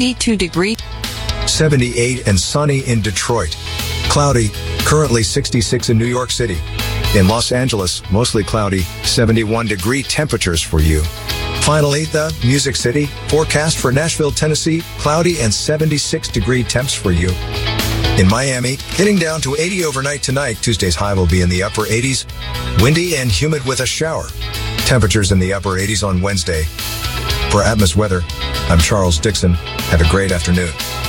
82 degrees. 78 and sunny in Detroit. Cloudy, currently 66 in New York City. In Los Angeles, mostly cloudy, 71-degree temperatures for you. Finally, the Music City, forecast for Nashville, Tennessee, cloudy and 76-degree temps for you. In Miami, getting down to 80 overnight tonight. Tuesday's high will be in the upper 80s. Windy and humid with a shower. Temperatures in the upper 80s on Wednesday. For Atmos Weather, I'm Charles Dixon. Have a great afternoon.